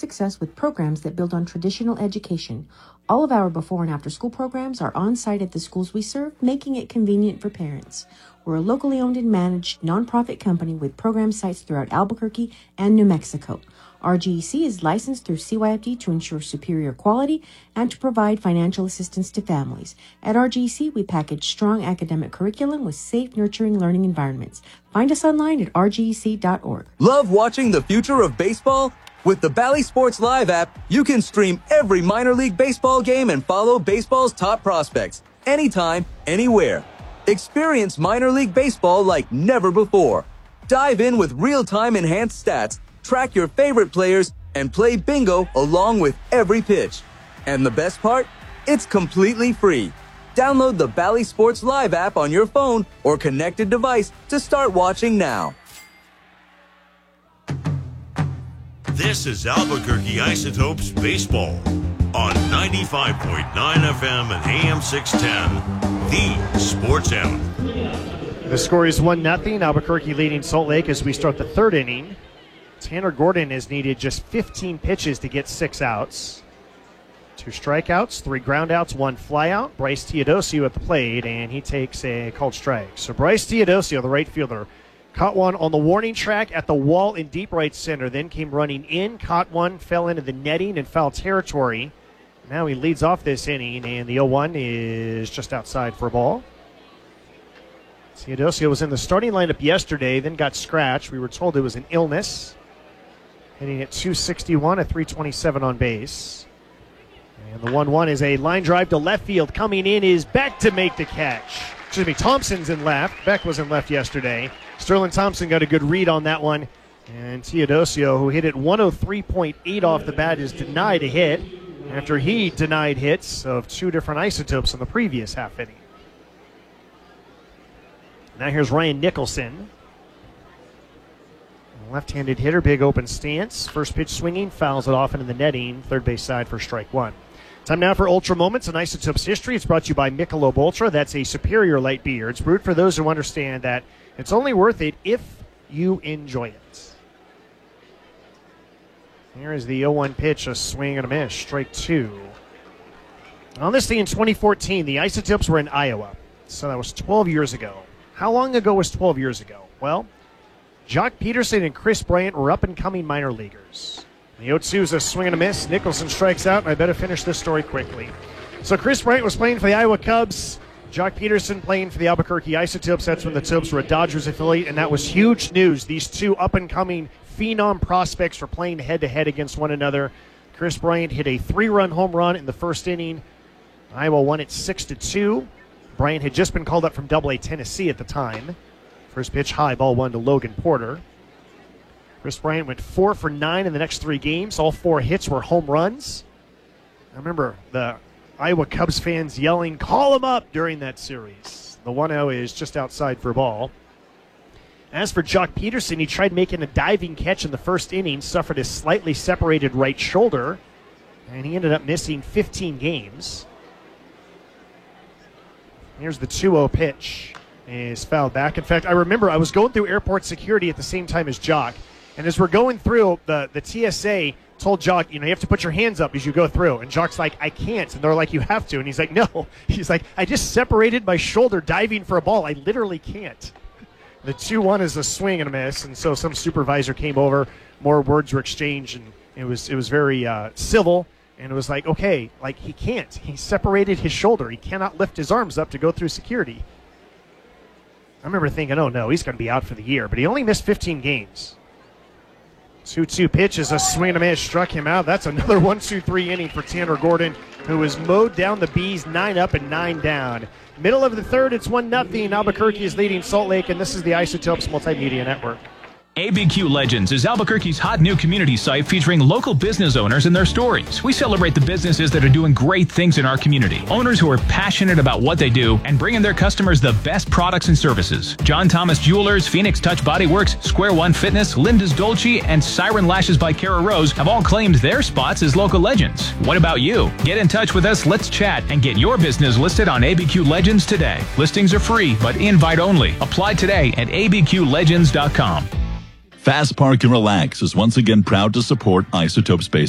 success with programs that build on traditional education. All of our before and after school programs are on site at the schools we serve, making it convenient for parents. We're a locally owned and managed nonprofit company with program sites throughout Albuquerque and New Mexico. RGEC is licensed through CYFD to ensure superior quality and to provide financial assistance to families. At RGEC, we package strong academic curriculum with safe, nurturing learning environments. Find us online at rgec.org. Love watching the future of baseball? With the Bally Sports Live app, you can stream every minor league baseball game and follow baseball's top prospects anytime, anywhere. Experience minor league baseball like never before. Dive in with real-time enhanced stats, track your favorite players, and play bingo along with every pitch. And the best part? It's completely free. Download the Bally Sports Live app on your phone or connected device to start watching now. This is Albuquerque Isotopes Baseball on 95.9 FM and AM 610, the Sports Animal. The score is 1-0. Albuquerque leading Salt Lake as we start the third inning. Tanner Gordon has needed just 15 pitches to get 6 outs. 2 strikeouts, 3 groundouts, 1 flyout. Bryce Teodosio at the plate, and he takes a called strike. So Bryce Teodosio, the right fielder, caught one on the warning track at the wall in deep right center, then came running in, caught one, fell into the netting in foul territory. Now he leads off this inning, and the 0-1 is just outside for a ball. Teodosio was in the starting lineup yesterday, then got scratched. We were told it was an illness. Hitting at 261 at 327 on base. And the 1-1 is a line drive to left field. Coming in is Beck to make the catch. Excuse me, Thompson's in left. Beck was in left yesterday. Sterling Thompson got a good read on that one. And Teodosio, who hit it 103.8 off the bat, is denied a hit after he denied hits of 2 different isotopes in the previous half inning. Now here's Ryan Nicholson. Left-handed hitter, big open stance. First pitch swinging, fouls it off into the netting. Third base side for strike 1. Time now for Ultra Moments in Isotopes history. It's brought to you by Michelob Ultra. That's a superior light beer. It's brewed for those who understand that it's only worth it if you enjoy it. Here is the 0-1 pitch, a swing and a miss. Strike 2. On this day in 2014, the Isotopes were in Iowa. So that was 12 years ago. How long ago was 12 years ago? Well, Jock Peterson and Chris Bryant were up-and-coming minor leaguers. The 0-2 is a swing and a miss. Nicholson strikes out, and I better finish this story quickly. So Chris Bryant was playing for the Iowa Cubs. Jock Peterson playing for the Albuquerque Isotopes. That's when the Topes were a Dodgers affiliate, and that was huge news. These 2 up-and-coming phenom prospects were playing head-to-head against one another. Chris Bryant hit a 3-run home run in the first inning. Iowa won it 6-2. Bryant had just been called up from AA Tennessee at the time. First pitch high, ball 1 to Logan Porter. Chris Bryant went 4 for 9 in the next 3 games. All 4 hits were home runs. I remember the Iowa Cubs fans yelling, "Call him up," during that series. The 1-0 is just outside for a ball. As for Jock Peterson, he tried making a diving catch in the first inning, suffered a slightly separated right shoulder, and he ended up missing 15 games. Here's the 2-0 pitch. Is fouled back. In fact, I remember I was going through airport security at the same time as Jock. And as we're going through, the TSA told Jock, you have to put your hands up as you go through. And Jock's like, I can't. And they're like, you have to. And he's like, no. He's like, I just separated my shoulder diving for a ball. I literally can't. The 2-1 is a swing and a miss. And so some supervisor came over. More words were exchanged. And it was very civil. And it was like, okay, like he can't. He separated his shoulder. He cannot lift his arms up to go through security. I remember thinking, oh, no, he's going to be out for the year. But he only missed 15 games. 2-2 pitch is a swing and a miss. Struck him out. That's another 1-2-3 inning for Tanner Gordon, who has mowed down the Bees 9 up and 9 down. Middle of the third, it's 1-0. Albuquerque is leading Salt Lake, and this is the Isotopes Multimedia Network. ABQ Legends is Albuquerque's hot new community site featuring local business owners and their stories. We celebrate the businesses that are doing great things in our community. Owners who are passionate about what they do and bringing their customers the best products and services. John Thomas Jewelers, Phoenix Touch Body Works, Square One Fitness, Linda's Dolce, and Siren Lashes by Kara Rose have all claimed their spots as local legends. What about you? Get in touch with us, let's chat, and get your business listed on ABQ Legends today. Listings are free, but invite only. Apply today at abqlegends.com. Fast Park and Relax is once again proud to support Isotopes Baseball.